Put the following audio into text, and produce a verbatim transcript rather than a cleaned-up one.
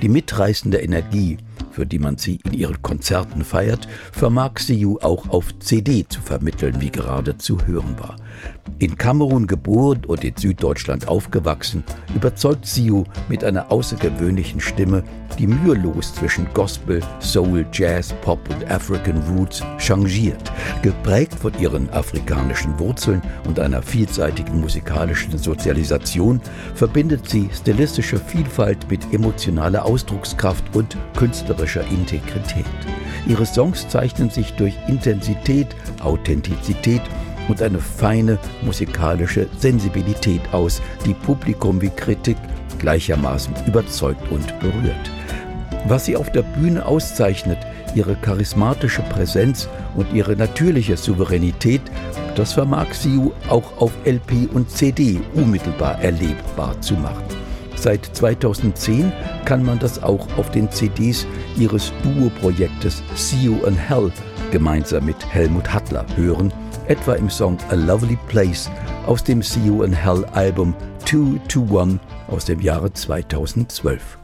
Die mitreißende Energie, für die man sie in ihren Konzerten feiert, vermag Siu auch auf C D zu vermitteln, wie gerade zu hören war. In Kamerun geboren und in Süddeutschland aufgewachsen, überzeugt Siu mit einer außergewöhnlichen Stimme, die mühelos zwischen Gospel, Soul, Jazz, Pop und African Roots changiert. Geprägt von ihren afrikanischen Wurzeln und einer vielseitigen musikalischen Sozialisation verbindet sie stilistische Vielfalt mit emotionaler Ausdruckskraft und künstlerischer Integrität. Ihre Songs zeichnen sich durch Intensität, Authentizität und eine feine musikalische Sensibilität aus, die Publikum wie Kritik gleichermaßen überzeugt und berührt. Was sie auf der Bühne auszeichnet, ihre charismatische Präsenz und ihre natürliche Souveränität, das vermag Siu auch auf L P und C D unmittelbar erlebbar zu machen. Seit zweitausendzehn kann man das auch auf den C Ds ihres Duo-Projektes Siu and Hell gemeinsam mit Helmut Hattler hören, etwa im Song A Lovely Place aus dem Siu and Hell Album zwei zwei eins aus dem Jahre zweitausendzwölf.